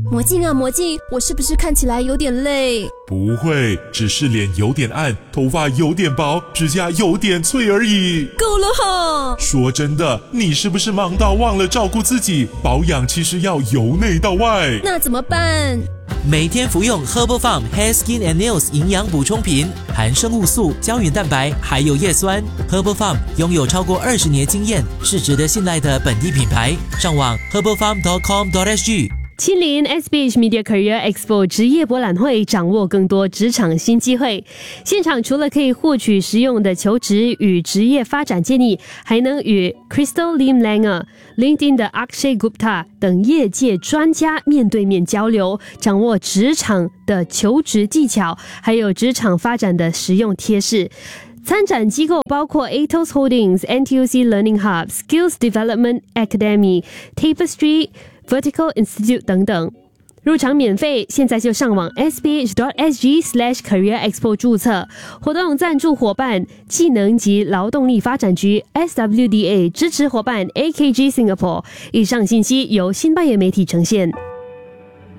魔镜啊魔镜，我是不是看起来有点累？ 不会，只是脸有点暗，头发有点薄，指甲有点脆而已。 够了哈！ 说真的，你是不是忙到忘了照顾自己？保养其实要由内到外。 那怎么办？ 每天服用 Herbal Farm Hair Skin and Nails 营养补充品，含生物素、胶原蛋白，还有叶酸。Herbal Farm 拥有超过20年经验，是值得信赖的本地品牌。上网 herbalfarm.com.sg。 亲临 SBH Media Career Expo 职业博览会，掌握更多职场新机会。现场除了可以获取实用的求职与职业发展建议，还能与 Crystal Lim Langer、LinkedIn 的 Akshay Gupta 等业界专家面对面交流，掌握职场的求职技巧，还有职场发展的实用贴士。参展机构包括 Atos Holdings、NTUC Learning Hub、Skills Development Academy、Tapestry、Vertical Institute 等等。入场免费，现在就上网 sbh.sg/careerexpo 注册。活动赞助伙伴技能及劳动力发展局 SWDA 支持伙伴 AKG Singapore。以上信息由新巴业媒体呈现。